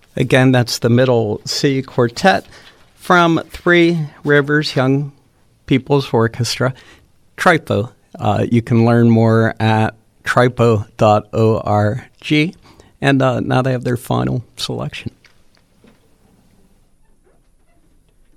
Again, that's the Middle C Quartet from Three Rivers Young People's Orchestra, Tripo. You can learn more at tripo.org. And now they have their final selection.